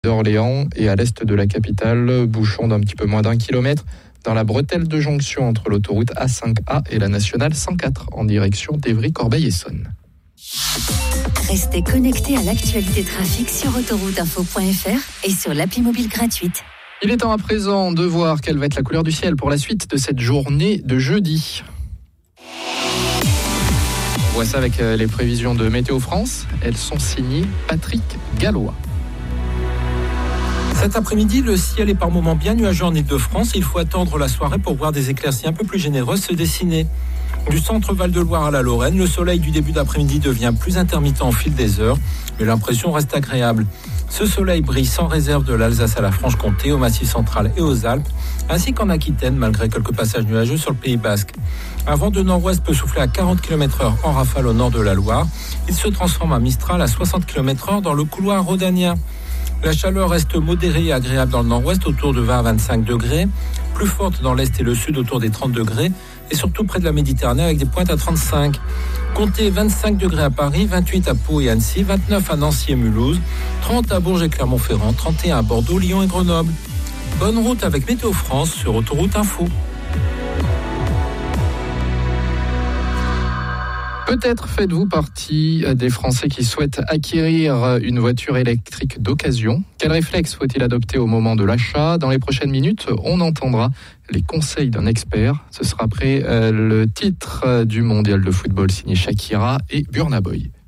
d'Orléans et à l'est de la capitale, bouchon d'un petit peu moins d'1 kilomètre dans la bretelle de jonction entre l'autoroute A5A et la nationale 104 en direction d'Évry-Corbeil-Essonnes. Restez connectés à l'actualité trafic sur autorouteinfo.fr et sur l'appli mobile gratuite. Il est temps à présent de voir quelle va être la couleur du ciel pour la suite de cette journée de jeudi. On voit ça avec les prévisions de Météo France. Elles sont signées Patrick Gallois. Cet après-midi, le ciel est par moments bien nuageux en Ile-de-France. Il faut attendre la soirée pour voir des éclaircies un peu plus généreuses se dessiner. Du centre Val-de-Loire à la Lorraine, le soleil du début d'après-midi devient plus intermittent au fil des heures, mais l'impression reste agréable. Ce soleil brille sans réserve de l'Alsace à la Franche-Comté, au Massif central et aux Alpes, ainsi qu'en Aquitaine, malgré quelques passages nuageux sur le Pays basque. Un vent de nord-ouest peut souffler à 40 km/h en rafale au nord de la Loire. Il se transforme en Mistral à 60 km/h dans le couloir rhodanien. La chaleur reste modérée et agréable dans le nord-ouest, autour de 20 à 25 degrés, plus forte dans l'est et le sud, autour des 30 degrés, et surtout près de la Méditerranée avec des pointes à 35. Comptez 25 degrés à Paris, 28 à Pau et Annecy, 29 à Nancy et Mulhouse, 30 à Bourges et Clermont-Ferrand, 31 à Bordeaux, Lyon et Grenoble. Bonne route avec Météo France sur Autoroute Info. Peut-être faites-vous partie des Français qui souhaitent acquérir une voiture électrique d'occasion. Quel réflexe faut-il adopter au moment de l'achat ? Dans les prochaines minutes, on entendra les conseils d'un expert. Ce sera après le titre du mondial de football signé Shakira et Burna Boy.